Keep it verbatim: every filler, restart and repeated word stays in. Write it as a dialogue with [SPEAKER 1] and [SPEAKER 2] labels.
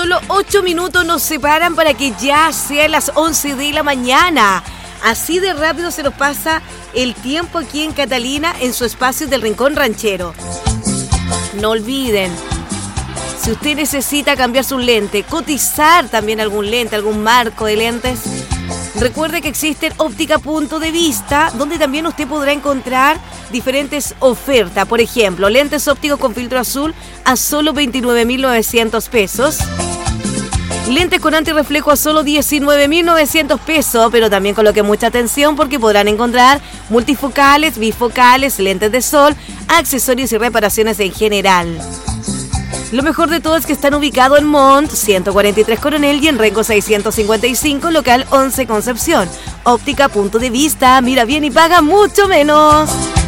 [SPEAKER 1] Solo ocho minutos nos separan para que ya sean las once de la mañana. Así de rápido se nos pasa el tiempo aquí en Catalina, en su espacio del Rincón Ranchero. No olviden, si usted necesita cambiar su lente, cotizar también algún lente, algún marco de lentes, recuerde que existe Óptica Punto de Vista, donde también usted podrá encontrar diferentes ofertas. Por ejemplo, lentes ópticos con filtro azul a solo veintinueve mil novecientos pesos. Lentes con antirreflejo a solo diecinueve mil novecientos pesos, pero también coloque mucha atención porque podrán encontrar multifocales, bifocales, lentes de sol, accesorios y reparaciones en general. Lo mejor de todo es que están ubicados en Mont ciento cuarenta y tres Coronel y en Rengo seiscientos cincuenta y cinco, local once Concepción. Óptica Punto de Vista, mira bien y paga mucho menos.